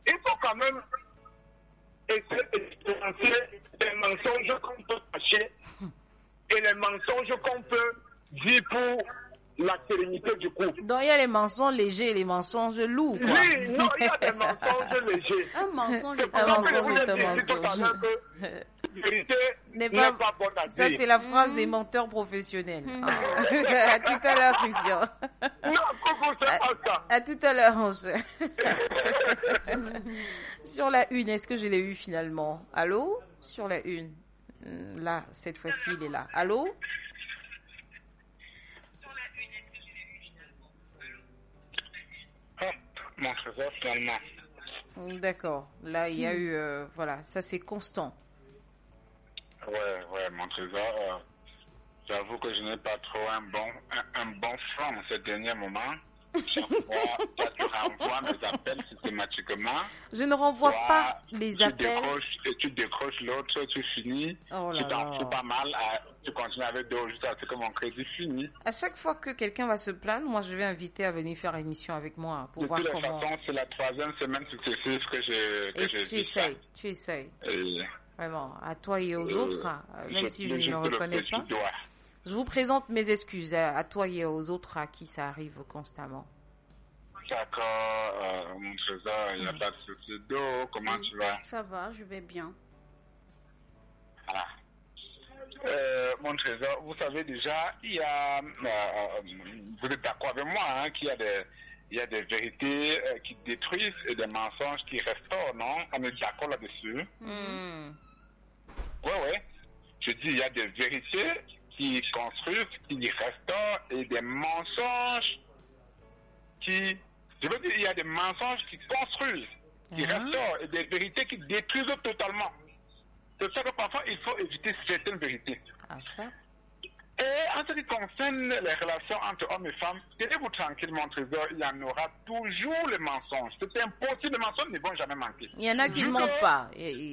il faut quand même essayer de différencier les mensonges qu'on peut cacher et les mensonges qu'on peut dire pour la sérénité du couple. Donc il y a les mensonges légers et les mensonges lourds, quoi. Oui, non, il y a des mensonges légers. Un mensonge C'est est pour un ça que mensonge je vous ai est un dit tout à mensonge. l'heure que la vérité N'est n'est pas bonne à Ça, dire. c'est la phrase des menteurs professionnels. À tout à l'heure, Christian. Non, coucou, c'est pas ça. À tout à l'heure, mon cher. Sur la une, est-ce que je l'ai eu finalement? Allô? Sur la une. Là, cette fois-ci, il est là. Allô? Ah, mon trésor, finalement. D'accord. Là, il y a eu... voilà, ça c'est constant. Ouais, mon trésor. J'avoue que je n'ai pas trop un bon front ces derniers moments. Chaque fois, toi, tu renvoies mes appels systématiquement. Je ne renvoie Toi, pas les appels. Tu décroches l'autre, tu finis. Oh là tu t'en là. fous pas mal. Tu continues avec d'autres jusqu'à ce que mon crédit finit. À chaque fois que quelqu'un va se plaindre, moi je vais inviter à venir faire émission avec moi pour De voir toutes les comment... façons, c'est la 3e semaine successive que Et je tu dis ça. essayes. Et Vraiment, à toi et aux autres, hein, même si je ne me reconnais pas. Doigt. Je vous présente mes excuses à toi et aux autres à qui ça arrive constamment. D'accord, mon trésor, il n'y a pas de souci. Do, comment tu vas? Ça va, je vais bien. Voilà. Mon trésor, vous savez déjà, il y a, vous êtes d'accord avec moi, hein, qu'il y a des vérités qui détruisent et des mensonges qui restaurent, non? On est d'accord là-dessus? Ouais. Je dis, il y a des vérités qui construisent, qui restaurent et des mensonges qui... Je veux dire, il y a des mensonges qui construisent, qui restaurent et des vérités qui détruisent totalement. C'est ça que parfois, il faut éviter certaines vérités. Ah, ça? Et en ce qui concerne les relations entre hommes et femmes, tenez-vous tranquille, mon trésor, il y en aura toujours les mensonges. C'est impossible, les mensonges ne vont jamais manquer. Il y en a qui ne mentent pas.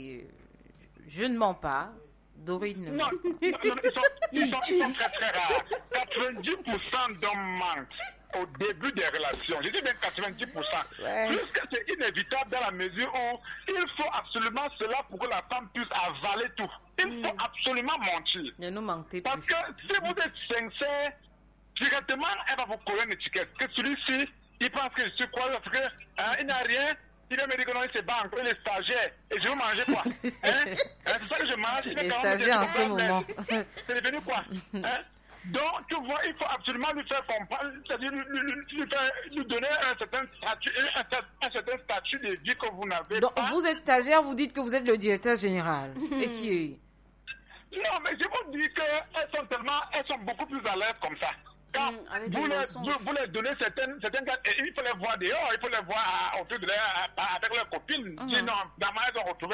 Je ne mens pas. Dorine ne ment pas. Ils sont très très rares. 90% d'hommes mentent au début des relations. Je dis bien 90%. Ouais. Puisque c'est inévitable dans la mesure où il faut absolument cela pour que la femme puisse avaler tout. Il faut absolument mentir. Ne nous mentez Parce plus. que si vous êtes sincère, directement, elle va vous coller une étiquette. Que celui-ci, il pense que je suis quoi parce qu'il n'a rien. Il va me dire que non, il se bat encore, il est stagiaire. Et je vais manger quoi? C'est ça que je mange. Les stagiaires en ce moment. C'est devenu quoi? Donc, tu vois, il faut absolument lui faire comprendre, c'est-à-dire lui donner un certain statut de vie que vous n'avez Donc, pas. vous êtes stagiaire, vous dites que vous êtes le directeur général. Et qui est... Non, mais je vous dis qu'elles sont beaucoup plus à l'aise comme ça. Quand vous leur donnez certaines et il faut les voir dehors, il faut les voir autour de avec leurs copines. Sinon, d'abord, elles ont retrouvé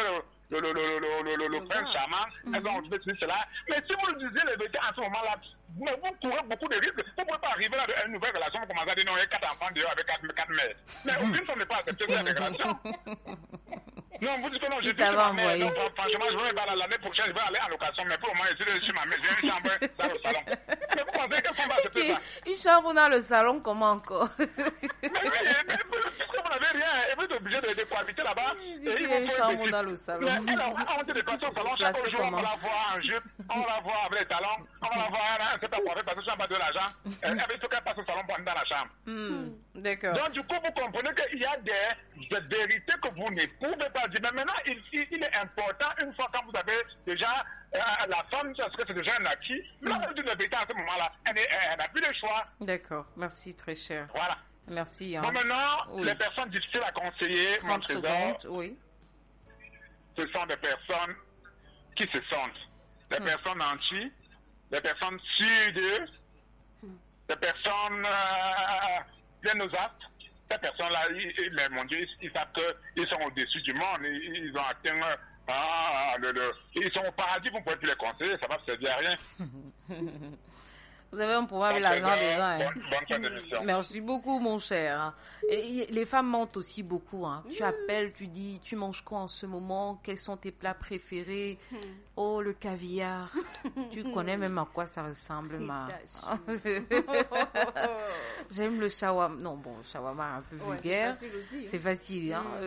le prince charmant, elles ont retrouvé cela. Mais si vous disiez les vérités en ce moment-là, vous courez beaucoup de risques. Vous ne pouvez pas arriver là à une nouvelle relation, vous commencez à dire non, il y a 4 enfants dehors avec 4 mères. Mais aucune femme n'est pas acceptée cette relation. Non, vous dites que non, je dis que ma mère, donc, franchement, je vais l'année prochaine, je vais aller en location, mais pour le moment, je suis ma mère, j'ai une chambre dans le salon. Mais vous pensez que femme va accepter ça? Une chambre dans le salon, comment encore? Mais oui, mais puisque vous n'avez rien, et vous êtes obligé de cohabiter là-bas. Il y a une chambre dans le salon. Mais elle a honte de passer au salon, chaque jour, on va la voir en jupe, on va la voir avec les talons, on va la voir, elle ne sait pas quoi faire parce que je n'ai pas de l'argent. Il faut qu'elle passe au salon pour entrer dans la chambre. D'accord. Donc, du coup, vous comprenez qu'il y a des vérités que vous ne pouvez pas dire. Mais maintenant, il est important, une fois quand vous avez déjà la femme, parce que c'est déjà un acquis, là, vous dites la vérité à ce moment-là, elle n'a plus de choix. D'accord. Merci, très cher. Voilà. Merci. Hein. Bon, maintenant, les personnes difficiles à conseiller, 30 secondes, oui. Ce sont des personnes qui se sentent. Des personnes entières, des personnes sûres d'eux, des personnes bien aux actes. Ces personnes-là, mais mon Dieu, ils savent qu'ils sont au-dessus du monde, ils ont atteint ils sont au paradis, vous ne pouvez plus les conseiller, ça va servir à rien. Vous avez un pouvoir avec l'argent des gens. Hein. Bonne fin d'émission. Merci beaucoup, mon cher. Et les femmes mentent aussi beaucoup. Hein. Tu appelles, tu dis, tu manges quoi en ce moment? Quels sont tes plats préférés? Oh, le caviar. Tu connais même à quoi ça ressemble, ma. J'aime le shawarma. Non, bon, shawarma un peu vulgaire. C'est facile aussi. C'est facile, hein.